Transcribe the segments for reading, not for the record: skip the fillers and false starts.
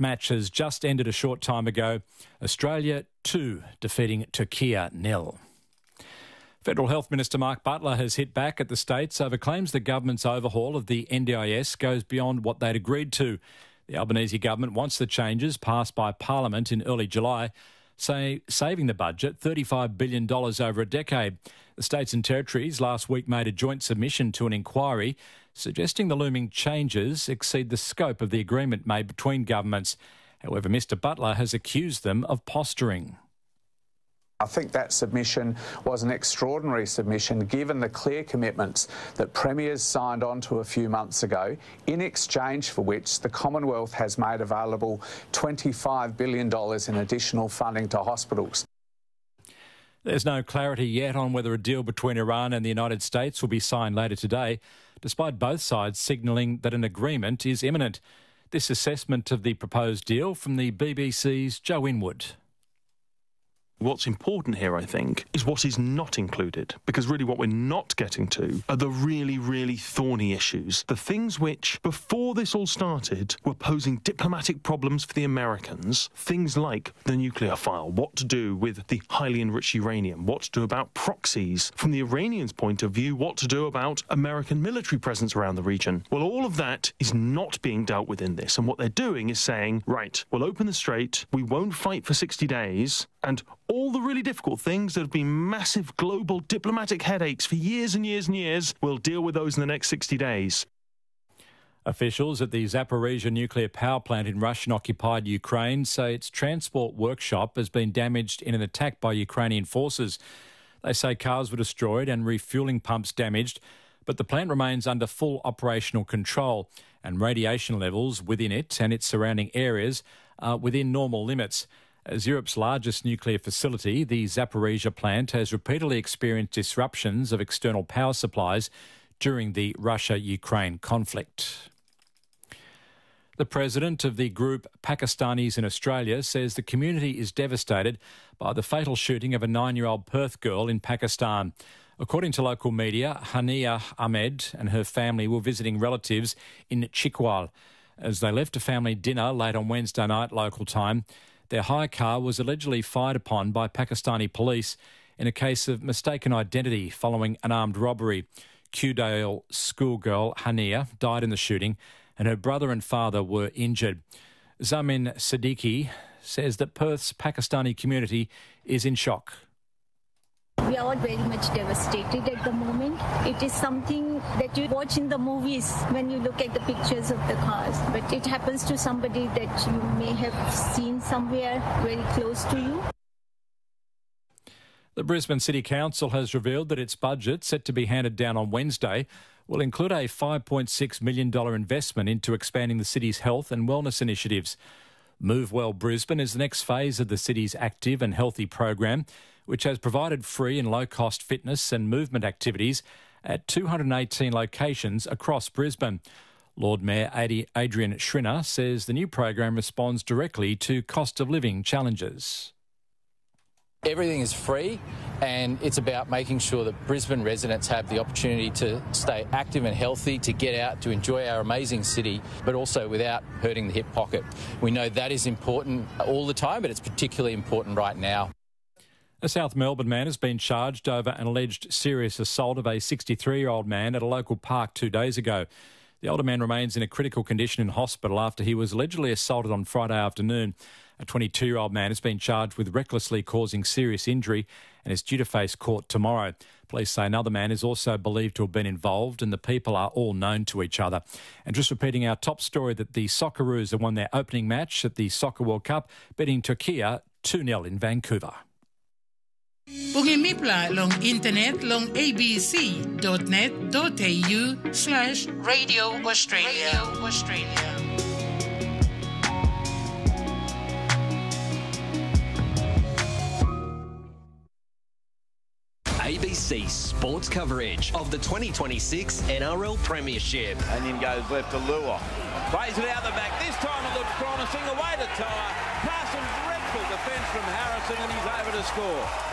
match has just ended a short time ago. Australia 2 defeating Turkey 0. Federal Health Minister Mark Butler has hit back at the states over claims the government's overhaul of the NDIS goes beyond what they'd agreed to. The Albanese government wants the changes passed by Parliament in early July, saving the budget $35 billion over a decade. The states and territories last week made a joint submission to an inquiry suggesting the looming changes exceed the scope of the agreement made between governments. However, Mr Butler has accused them of posturing. I think that submission was an extraordinary submission given the clear commitments that Premiers signed on to a few months ago, in exchange for which the Commonwealth has made available $25 billion in additional funding to hospitals. There's no clarity yet on whether a deal between Iran and the United States will be signed later today, despite both sides signalling that an agreement is imminent. This assessment of the proposed deal from the BBC's Joe Inwood. What's important here, I think, is what is not included, because really what we're not getting to are the really, really thorny issues, the things which, before this all started, were posing diplomatic problems for the Americans, things like the nuclear file, what to do with the highly enriched uranium, what to do about proxies, from the Iranians' point of view, what to do about American military presence around the region. Well, all of that is not being dealt with in this, and what they're doing is saying, right, we'll open the strait, we won't fight for 60 days, and all the really difficult things that have been massive global diplomatic headaches for years and years and years, we'll deal with those in the next 60 days. Officials at the Zaporizhzhia nuclear power plant in Russian-occupied Ukraine say its transport workshop has been damaged in an attack by Ukrainian forces. They say cars were destroyed and refuelling pumps damaged, but the plant remains under full operational control and radiation levels within it and its surrounding areas are within normal limits. As Europe's largest nuclear facility, the Zaporizhzhia plant has repeatedly experienced disruptions of external power supplies during the Russia-Ukraine conflict. The president of the group Pakistanis in Australia says the community is devastated by the fatal shooting of a 9-year-old Perth girl in Pakistan. According to local media, Hania Ahmed and her family were visiting relatives in Chikwal. As they left a family dinner late on Wednesday night local time, their hire car was allegedly fired upon by Pakistani police in a case of mistaken identity following an armed robbery. Kewdale schoolgirl Hania died in the shooting and her brother and father were injured. Zamin Siddiqui says that Perth's Pakistani community is in shock. We are all very much devastated at the moment. It is something that you watch in the movies when you look at the pictures of the cars, but it happens to somebody that you may have seen somewhere very close to you. The Brisbane City Council has revealed that its budget, set to be handed down on Wednesday, will include a $5.6 million investment into expanding the city's health and wellness initiatives. Move Well Brisbane is the next phase of the city's active and healthy program, which has provided free and low-cost fitness and movement activities at 218 locations across Brisbane. Lord Mayor Adrian Schrinner says the new program responds directly to cost of living challenges. Everything is free, and it's about making sure that Brisbane residents have the opportunity to stay active and healthy, to get out, to enjoy our amazing city, but also without hurting the hip pocket. We know that is important all the time, but it's particularly important right now. A South Melbourne man has been charged over an alleged serious assault of a 63-year-old man at a local park 2 days ago. The older man remains in a critical condition in hospital after he was allegedly assaulted on Friday afternoon. A 22-year-old man has been charged with recklessly causing serious injury and is due to face court tomorrow. Police say another man is also believed to have been involved and the people are all known to each other. And just repeating our top story that the Socceroos have won their opening match at the Soccer World Cup, beating Turkey 2-0 in Vancouver. Pungimipla long internet long abc.net.au/Radio Australia. ABC sports coverage of the 2026 NRL Premiership. Onion goes left to Lua. Plays it out the back. This time it looks promising. Away to Tyre. Parsons dreadful defence from Harrison and he's over to score.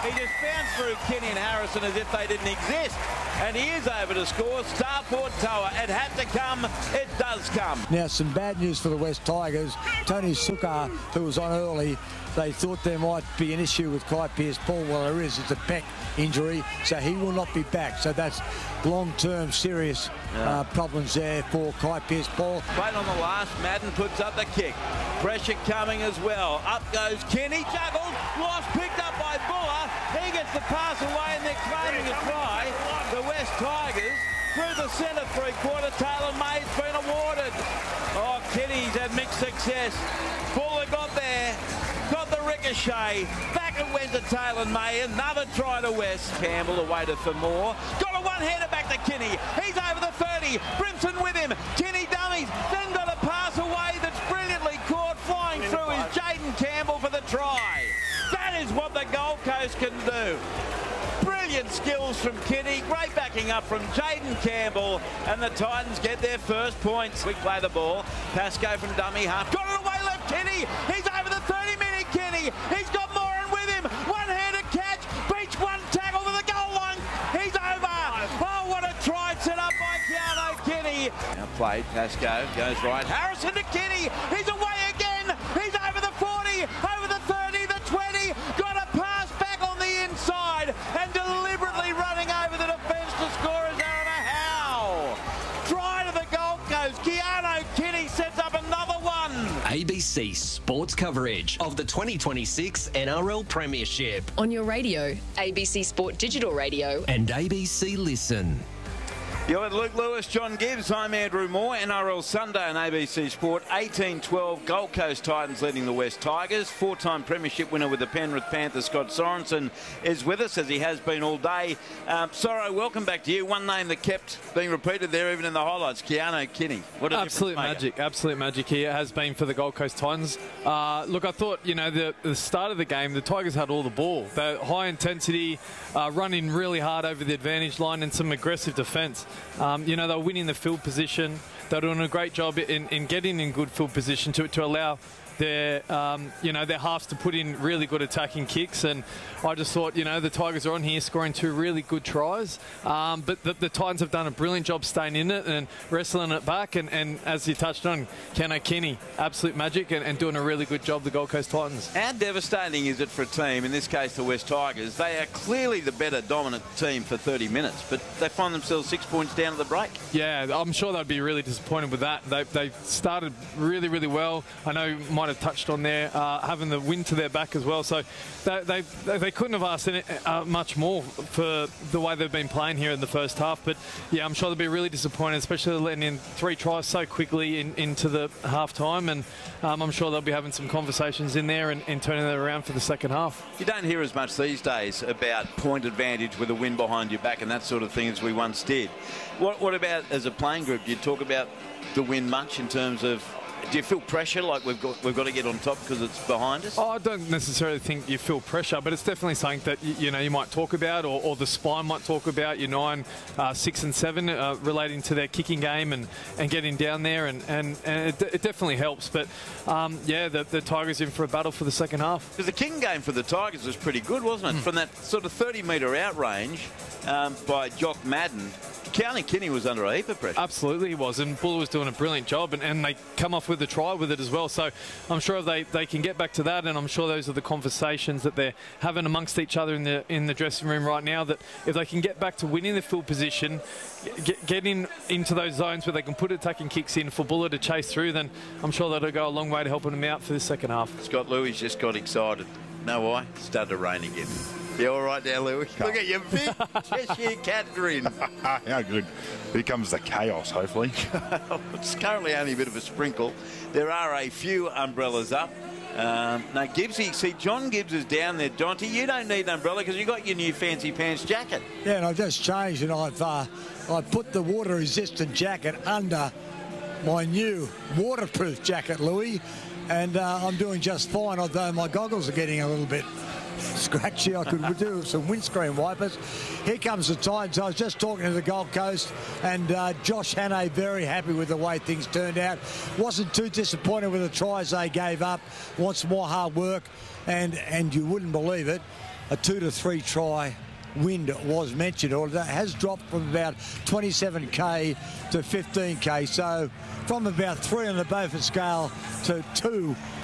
He just bounced through Kenny and Harrison as if they didn't exist. And he is over to score. Starport Toa. It had to come. It does come. Now, some bad news for the West Tigers. Tony Sukkar, who was on early, they thought there might be an issue with Kai Pearce-Paul. Well, there is. It's a pec injury, so he will not be back. So that's long-term serious problems there for Kai Pearce-Paul. Played on the last. Madden puts up the kick. Pressure coming as well. Up goes Kenny. Juggled. Lost. Picked up by Buller. He gets the pass away and they're claiming a try. The West Tigers through the centre three-quarter. Taylor May's been awarded. Oh, Kenny's had mixed success. Buller got there. Got the ricochet. Back it went to Taylor May. Another try to West. Campbell awaited for more. Got a one-hander back to Kenny. He's over the 30. Brimson with him. Kenny dummies. Then got a pass away that's brilliantly caught. Flying through is Jaden Campbell for the try. That is what the Gold Coast can do. Brilliant skills from Kenny. Great backing up from Jaden Campbell. And the Titans get their first points. We play the ball. Pascoe from dummy half. Got it away left Kenny. He's over the 30-minute Kenny. He's got Moran with him. One-handed catch. Beach one tackle to the goal line. He's over. Oh, what a try set up by Keanu Kenny. Now played. Pascoe goes right. Harrison to Kenny. He's away again. He's over the 40. Over the 30. The 20. Got a pass back on the inside. And deliberately running over the defence to score is Aaron Howe. Try to the Gold Coast. Keanu Kenny sets up another one. ABC Sports coverage of the 2026 NRL Premiership. On your radio, ABC Sport Digital Radio. And ABC Listen. You're with Luke Lewis, John Gibbs. I'm Andrew Moore. NRL Sunday on ABC Sport. 18-12 Gold Coast Titans leading the West Tigers. Four-time premiership winner with the Penrith Panthers, Scott Sorensen, is with us as he has been all day. Soro, welcome back to you. One name that kept being repeated there even in the highlights, Keanu Kenny. What a absolute magic. Absolute magic here has been for the Gold Coast Titans. Look, I thought, the start of the game, the Tigers had all the ball. They're high intensity, running really hard over the advantage line and some aggressive defence. They were winning the field position. They're doing a great job in getting in good field position to allow their halves to put in really good attacking kicks. And I just thought, the Tigers are on here scoring two really good tries. But the Titans have done a brilliant job staying in it and wrestling it back. And as you touched on, Keanu Kenny, absolute magic and doing a really good job, the Gold Coast Titans. How devastating is it for a team, in this case the West Tigers? They are clearly the better dominant team for 30 minutes, but they find themselves 6 points down at the break. Yeah, I'm sure they'd be really disappointed with that. They started really, really well. I know might have touched on there, having the wind to their back as well. So they couldn't have asked much more for the way they've been playing here in the first half. But yeah, I'm sure they'll be really disappointed, especially letting in 3 tries so quickly into the half time. And I'm sure they'll be having some conversations in there and turning that around for the second half. You don't hear as much these days about point advantage with a win behind your back and that sort of thing as we once did. What about as a playing group? Do you talk about the win much in terms of, do you feel pressure like we've got to get on top because it's behind us? Oh, I don't necessarily think you feel pressure, but it's definitely something that you might talk about, or the spine might talk about. 9, 6 and 7 relating to their kicking game and getting down there, and it definitely helps. But the Tigers in for a battle for the second half. Because the kicking game for the Tigers was pretty good, wasn't it? From that sort of 30-metre out range by Jock Madden. Keanu Kenny was under a heap of pressure. Absolutely he was, and Buller was doing a brilliant job, and they come off with a try with it as well. So I'm sure if they can get back to that, and I'm sure those are the conversations that they're having amongst each other in the dressing room right now, that if they can get back to winning the field position, getting into those zones where they can put attacking kicks in for Buller to chase through, then I'm sure that'll go a long way to helping them out for the second half. Scott Louis just got excited. Know why? Started to rain again. You all right now, Louis? Look at your big Cheshire cat grin. How good. Here comes the chaos, hopefully. It's currently only a bit of a sprinkle. There are a few umbrellas up. Now, Gibbsy, see, John Gibbs is down there. Jonty, you don't need an umbrella because you got your new fancy pants jacket. Yeah, and I've just changed, and I've put the water-resistant jacket under my new waterproof jacket, Louis, and I'm doing just fine, although my goggles are getting a little bit scratchy. I could do some windscreen wipers. Here comes the Titans. I was just talking to the Gold Coast, and Josh Hannay very happy with the way things turned out. Wasn't too disappointed with the tries they gave up. Wants more hard work, and you wouldn't believe it, a 2 to 3 try wind was mentioned, or that has dropped from about 27k to 15k. So from about 3 on the Beaufort scale to 2